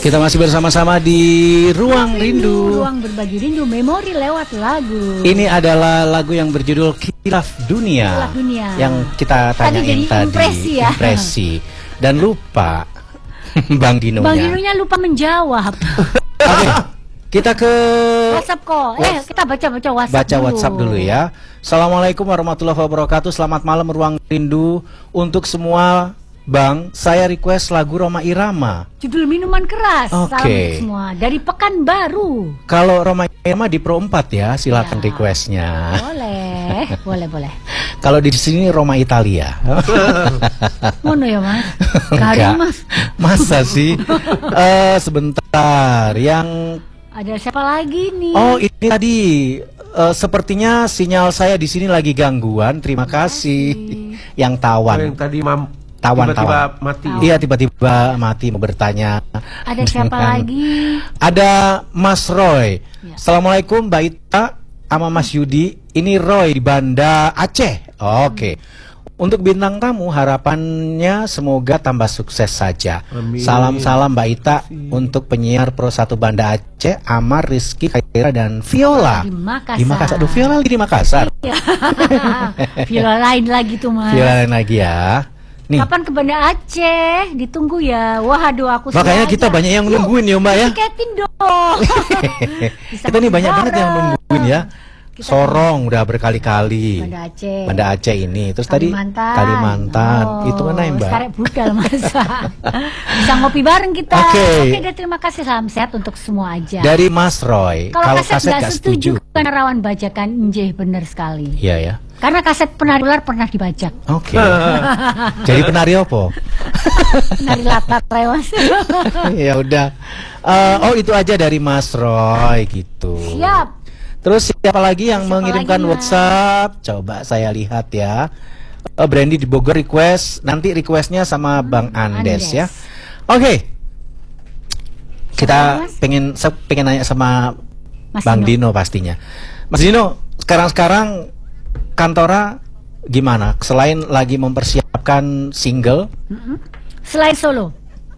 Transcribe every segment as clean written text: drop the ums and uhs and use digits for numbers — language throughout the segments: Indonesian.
Kita masih bersama-sama di Ruang Rindu. Ruang berbagi rindu, memori lewat lagu. Ini adalah lagu yang berjudul Khilaf Dunia. Khilaf Dunia. Yang kita tanyain tadi. Impresi ya. Impresi. Dan lupa Bang Dinonya. Bang Dinonya lupa menjawab. Oke. Kita ke WhatsApp kok. Kita baca WhatsApp baca dulu. WhatsApp dulu ya. Assalamualaikum warahmatullahi wabarakatuh. Selamat malam Ruang Rindu untuk semua. Bang, saya request lagu Rhoma Irama. Judul minuman keras. Oke. Salam untuk semua dari Pekanbaru. Kalau Rhoma Irama di Pro 4 ya, silakan Ya. requestnya. Boleh. Kalau di sini Roma Italia. Ngono ya Mas? Enggak. Kari Mas. Masa sih? Sebentar, yang Ada siapa lagi nih? oh ini tadi sepertinya sinyal saya di sini lagi gangguan. Terima kasih. Yang tawan. Yang tadi Tawan. mati. Iya, tiba-tiba mati mau bertanya. Ada siapa lagi? Ada Mas Roy. Ya. Assalamualaikum Mbak Ita sama Mas Yudi. Ini Roy di Banda Aceh. Oke. Untuk bintang tamu harapannya semoga tambah sukses saja. Amin. Salam-salam Mbak Ita untuk penyiar Pro 1 Banda Aceh, Amar, Rizky, Khaira dan Viola. Di Makassar. Di Makassar. Aduh, Viola lagi di Makassar. Iya. Viola lain lagi tuh Mas. Viola lain lagi ya. Nih. Kapan ke Banda Aceh? Ditunggu ya. Waduh aku Makanya kita banyak yang nungguin ya Mbak ya. Tiketin dong. Kita nih banyak banget yang nungguin ya. Sorong udah berkali-kali. Banda Aceh. Banda Aceh ini. Terus Kalimantan. Kalimantan. Oh, Itu mana ya Mbak? Sekarang budal masa. Bisa ngopi bareng kita. Oke. Dan terima kasih, salam sehat untuk semua aja. Dari Mas Roy. Kalau kaset nggak setuju karena rawan bajakan, njeh bener sekali. Iya ya. Karena kaset penari ular pernah dibajak. Oke. Jadi penari apa? Penari latar rewas. Ya udah. Oh itu aja dari Mas Roy gitu. Siap. Terus siapa lagi yang Siapa mengirimkan lagi, Mas? WhatsApp? Coba saya lihat ya. Brandy di Bogor request. Nanti requestnya sama Bang Andes ya. Oke. Kita Mas? pengen nanya sama Mas Bang Dino. Dino pastinya. Mas Dino, sekarang Kantora gimana? Selain lagi mempersiapkan single, Selain solo.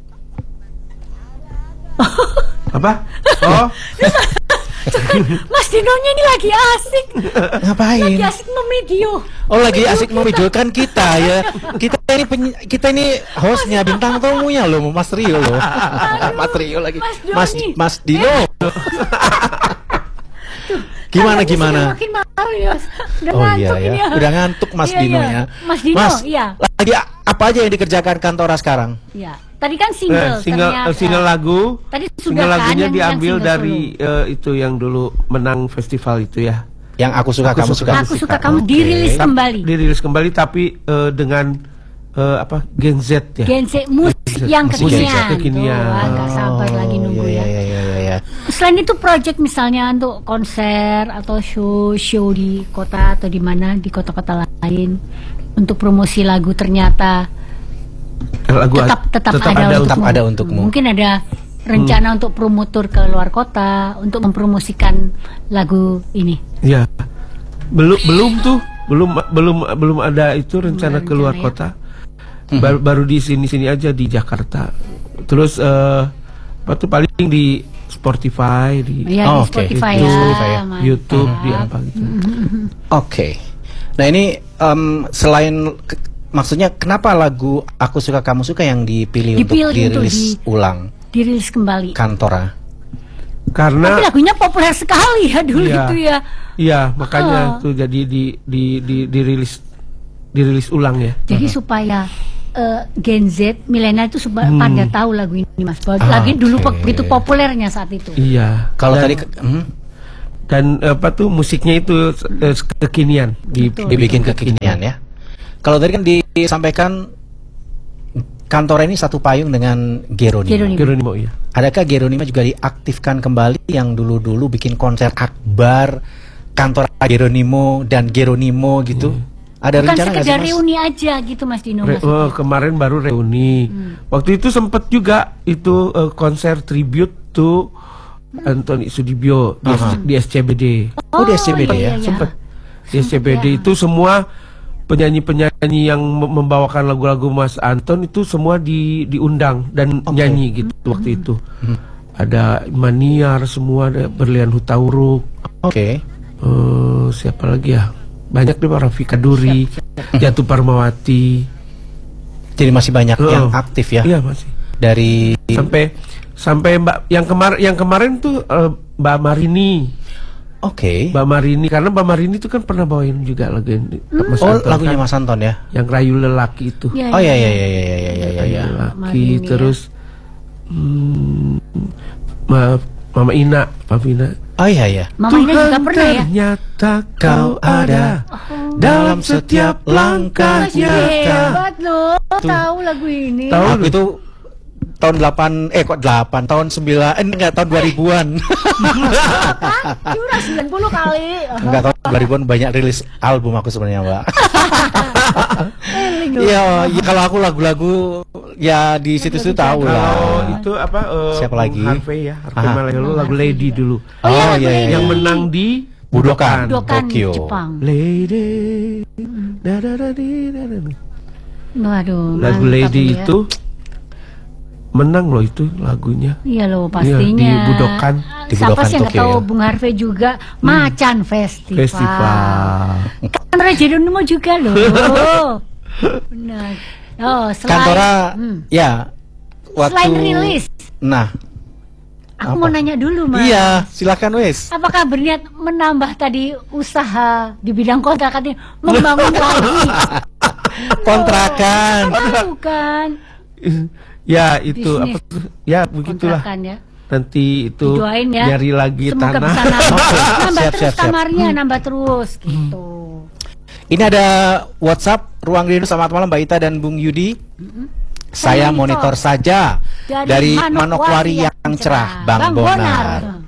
Apa? Oh, Mas Dinonya ini lagi asik. ngapain? Lagi asik memvideo. Oh lagi asik memvideokan kita ya. Kita ini hostnya, bintang tamunya loh, Mas Rio loh. Mas Rio lagi. Mas Dino. Gimana? Makin malu ya. Udah Oh iya ngantuk ini ya. Udah ngantuk Mas Iya, Dino iya. ya. Mas Dino, iya. Lagi apa aja yang dikerjakan Kantora sekarang? Iya. Tadi kan single. ternyata. single lagu. Tadi sudah Single kan lagunya yang diambil single dari itu yang dulu menang festival itu ya. Yang aku suka kamu suka. Aku suka kamu dirilis Oke. kembali. Dirilis kembali tapi dengan Gen Z ya. Gen Z musik yang musik Gen Z kekinian. kekinian. Tuh, agak sabar lagi nunggu iya, ya. iya. Selain itu project misalnya untuk konser atau show di kota atau di mana di kota-kota lain untuk promosi lagu ternyata Lagu tetap ada untukmu. Mungkin ada rencana untuk promotor ke luar kota untuk mempromosikan lagu ini. Ya. Belum ada itu rencana keluar ya. kota. Baru di sini aja di Jakarta. Terus apa tuh paling di Spotify di Ya, di oke. Spotify Itu ya, Spotify ya. mantap. YouTube di apa gitu. Oke. Nah ini selain maksudnya kenapa lagu Aku Suka Kamu Suka yang dipilih untuk dirilis ulang Dirilis kembali. Kantora? Karena Tapi lagunya populer sekali ya dulu Iya. itu ya. iya makanya tuh jadi dirilis ulang ya. Jadi supaya Gen Z milenial itu pada tahu lagu ini Mas. Lagi dulu begitu populernya saat itu. Iya. Kalau Dan- tadi dan apa tuh musiknya itu kekinian dibikin kekinian ya. Kalau tadi kan disampaikan Kantora ini satu payung dengan Geronimo. Geronimo ya. Adakah Geronimo juga diaktifkan kembali yang dulu-dulu bikin konser akbar Kantora Geronimo dan Geronimo gitu? Ada Bukan rencana nggak sih, sekedar Mas? reuni aja gitu Mas Dino maksudnya. Kemarin baru reuni. Waktu itu sempat juga itu konser tribute to Anthony Sudibyo di SCBD. Oh, di SCBD ya? iya, iya. Sempat di SCBD itu semua penyanyi-penyanyi yang membawakan lagu-lagu Mas Anton itu semua diundang dan nyanyi gitu waktu itu. Ada Maniar semua, ada Berlian Hutauruk. Oke. Siapa lagi ya? Banyak deh, Rafika Duri, Jatuh Parmawati. Jadi masih banyak yang aktif ya. Iya masih. Dari sampai Mbak yang kemarin tuh Mbak Marini. Oke. Mbak Marini, karena Mbak Marini itu kan pernah bawain juga lagu Mas Anton, lagunya kan? Mas Anton ya. Yang Rayu Lelaki itu. Ya, Oh ya. ya. Rayu Lelaki, Marini, terus Mama Ina, Pavina. Oh iya. Mama ini juga pernah ya. Ternyata kau ada dalam setiap langkah Masih nyata. hebat loh, tahu lagu ini. Tahu. Aku itu tahun 8 tahun 9 enggak tahun 2000-an. Sudah 90 kali. Enggak, tahun 2000-an banyak rilis album aku sebenarnya, Mbak. Eling loh. Iya, kalau aku lagu-lagu ya di situ-situ tahu Kalau lah. itu apa? Siapa lagi? Harvey ya, Harvey Aha. Malaiholo, lagu Lady dulu. Oh iya. Yang menang di Budokan, Budokan Tokyo. Jepang. Lady. Da. Waduh. Lagu mantap Lady ya. itu menang loh itu lagunya. Iya loh Iya, pastinya. di Budokan. Di Siapa Budokan sih yang nggak Tokyo tahu ya. Bung Harvey juga Macan Festival. Festival. Kan Raja Nemo juga loh. Benar. Oh, selain Kantora ya waktu selain rilis, Nah, aku apa? mau nanya dulu, Mas. iya, silakan wes. Apakah berniat menambah tadi usaha di bidang kontrakan ini, membangun lagi? Kontrakan. Bukan. Ya itu Bisnis. apa? Ya begitulah. Kontrakan ya. Nanti itu Didoain ya. nyari lagi Semoga tanah. bisa nambah, nambah Siap, terus siap. kamarnya, nambah terus gitu. Ini ada WhatsApp Ruang Rindu. Selamat malam Mbak Ita dan Bung Yudi. Saya Saya monitor saja dari Manokwari yang cerah, Bang Bonar.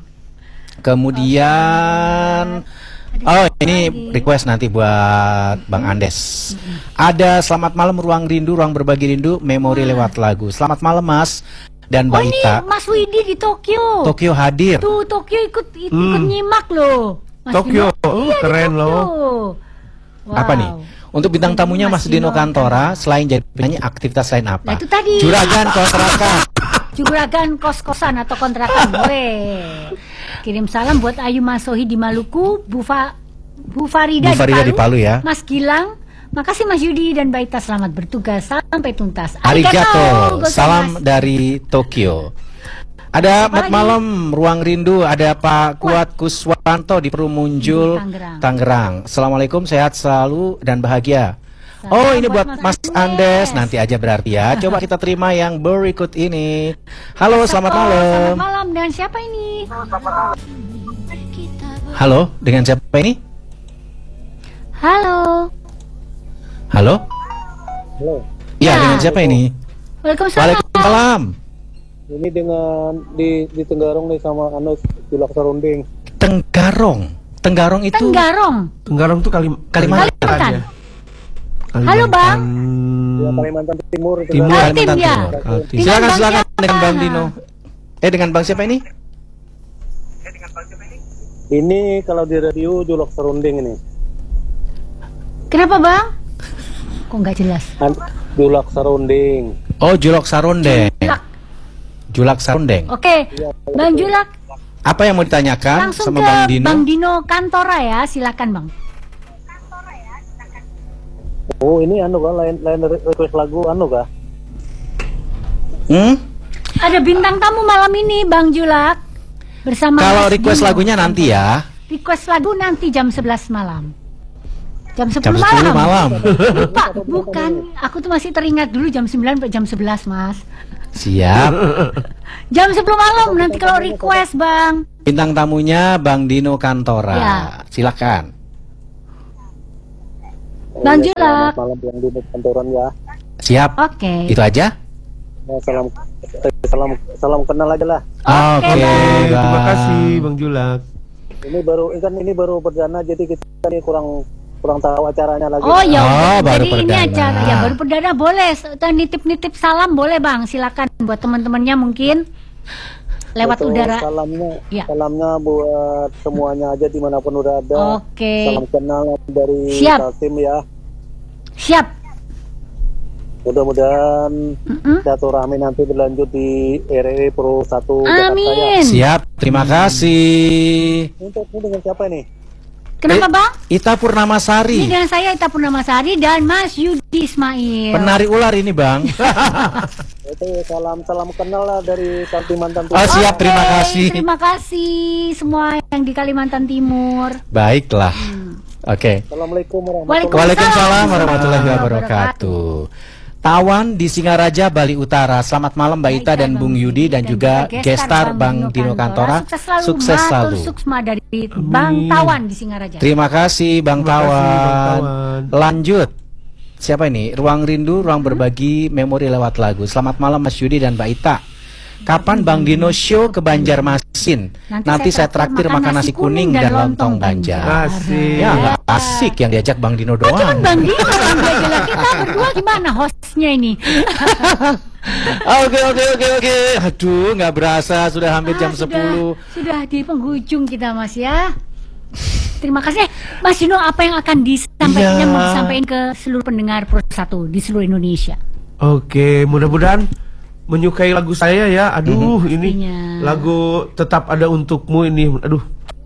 Kemudian ini request nanti buat Bang Andes. Ada selamat malam Ruang Rindu, Ruang Berbagi Rindu, memori lewat lagu. Selamat malam Mas dan Mbak Oh ini Ita. Mas Widi di Tokyo. Tokyo hadir. Tuh Tokyo ikut nyimak loh. Mas Tokyo, Dino. Iya, di keren Tokyo. loh. Wow. Apa nih? Untuk bintang tamunya Mas Dino Kantora, selain jadi penyanyi, aktivitas lain Nah apa? itu tadi. Juragan kontrakan. Juragan kos-kosan atau kontrakan boleh. Kirim salam buat Ayu Masohi di Maluku, Bu Farida, Bu Farida di Palu ya. Mas Gilang, makasih Mas Yudi dan Mbak Ita, selamat bertugas sampai tuntas. Arigato, gozaimasu. salam dari Tokyo. Ada Siapa lagi? malam Ruang Rindu, ada Pak Kuat Kuswanto di Perumunjul, Tangerang. Tangerang. Assalamualaikum, sehat selalu dan bahagia. Salam Oh ini buat buat Mas Mas Andes, Andes. nanti aja berarti ya. Coba kita terima yang berikut ini. Halo, selamat Oh, malam. Selamat malam, dengan siapa ini? Halo, dengan siapa ini? Halo. Halo? Halo, Ya, Ya. dengan siapa ini? Waalaikumsalam. Waalaikumsalam. ini dengan di Tenggarong nih sama Anus Julak Sarunding. Tenggarong. Tenggarong itu Tenggarong. Tenggarong tuh Kalimantan. Kalimantan. ya. Halo, Bang. Ya, Kalimantan Timur. Timur. Kaltim Kalimantan ya. Timur. Kaltim. Dengan Silakan Bang silakan siapa? dengan Bang Dino. Dengan Bang siapa ini? Ini kalau di radio Julak Sarunding ini. Kenapa Bang? Kok nggak jelas? Julak Sarunding. Oh, Julok Sarondeng. Julak. Julak Sarondeng. Oke, Bang Julak, Apa yang mau ditanyakan langsung sama ke Bang Dino? Bang Dino Kantora ya, silakan Bang. Oh, ini anu kan lain request lagu anu kah? Hmm? Ada bintang tamu malam ini Bang Julak bersama Kalau Mas request Dino. lagunya nanti ya. Request lagu nanti jam 11 malam. Jam 10, Jam 10 malam. Lupa, bukan. Aku tuh masih teringat dulu jam 9 sampai jam 11, Mas. Siap. Jam 10 malam nanti kalau request, Bang. Bintang tamunya Bang Dino Kantora. Ya. Silakan. Bang Ya, Julak. selamat malam yang di kantoran ya. Siap. Oke. Itu aja? Ya, salam kenal aja lah. Oke, Terima Bang. kasih Bang Julak. Ini baru perdana jadi kita ini kurang tahu acaranya lagi. Oh ya, Oh, udah. baru Jadi ini perdana. acara ya baru perdana boleh. Nitip-nitip salam boleh Bang, silakan buat teman-temannya mungkin lewat Betul, udara. Ya. Salamnya buat semuanya aja dimanapun udah ada. Oke. Salam kenal dari Siap. Kaltim ya. Siap. Mudah-mudahan silaturahmi nanti berlanjut di RRI Pro 1 Jakarta ya. Amin. Siap, terima kasih. Ini dengan siapa ini? Kenapa Bang? Ita Ini Purnamasari, dengan saya Ita Purnamasari dan Mas Yudi Ismail. penari ular ini Bang. Itu salam kenal lah dari Kalimantan Oh, Timur. siap, terima kasih. Terima kasih semua yang di Kalimantan Timur. Baiklah. Oke. Assalamualaikum warahmatullahi wabarakatuh. Waalaikumsalam warahmatullahi wabarakatuh. Tawan di Singaraja, Bali Utara. Selamat malam Mbak Ita dan Bung Yudi dan juga gestar Bang Dino Kantora. Sukses selalu. selalu. Suksma dari Bang Tawan di Singaraja. Terima kasih Bang Terima kasih, Bang Tawan. Tawan. Lanjut. Siapa ini? Ruang Rindu, ruang berbagi memori lewat lagu. Selamat malam Mas Yudi dan Mbak Ita. Kapan Bang Dino show ke Banjarmasin? Nanti saya traktir makan nasi kuning dan lontong Banjar. Asik. Ya nggak asik yang diajak Bang Dino Itu kan doang. Bang Dino yang diajak, kita berdua gimana hostnya ini? Oke. Aduh, nggak berasa sudah hampir jam 10. Sudah di penghujung kita Mas ya. Terima kasih. Mas Dino, apa yang akan disampaikan, Iya. mau disampaikan ke seluruh pendengar Pro 1 di seluruh Indonesia? Oke, mudah-mudahan menyukai lagu saya ya. Aduh, ini Pastinya. lagu Tetap Ada Untukmu ini. Aduh.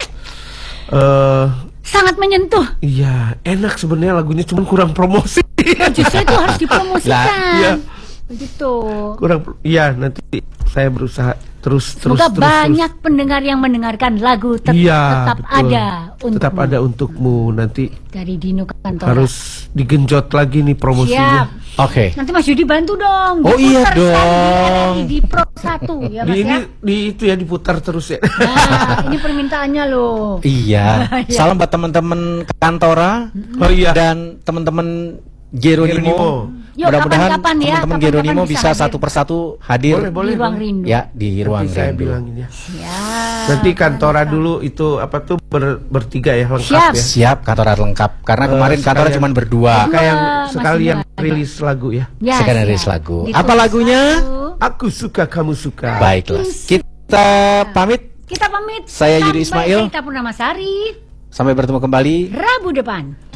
Sangat menyentuh. Iya, enak sebenarnya lagunya, cuman kurang promosi. Justru itu harus dipromosikan. Iya. Begitu. Iya, nanti saya berusaha terus. Semoga banyak pendengar yang mendengarkan lagu Iya, Tetap betul. Ada Untukmu. Tetap Ada Untukmu. Nanti Dari Dino Kantora. harus digenjot lagi nih promosinya. Siap. Oke. Nanti Mas Yudi bantu dong. Oh, iya Diputar dong. sekali di RRI, di Pro 1 ya Mas ya. Di itu ya diputar terus ya. Nah, ini permintaannya loh. Iya. Salam buat teman-teman Kantora Oh iya. dan teman-teman Geronimo. Yuk, Mudah-mudahan kapan-kapan ya, teman-teman kapan-kapan Geronimo bisa bisa hadir. satu persatu hadir. Boleh. Di Ruang Rindu. Ya, di ruang Nanti saya rindu. bilangin ya. Ya. Nanti Kantora dulu itu apa tuh bertiga ya, lengkap Siap. ya. Siap, Kantora lengkap. Karena kemarin Kantora sekalian- cuma berdua. Kayak Mas sekalian Dino ada. rilis lagu ya. Ya, Sekarang siap. rilis lagu. Di Apa Pro lagunya? 1. Aku suka kamu suka. Baiklah. Kita pamit. Kita pamit. Saya Yudi Sampai Ismail. Kita Purnamasari. Sampai bertemu kembali. Rabu depan.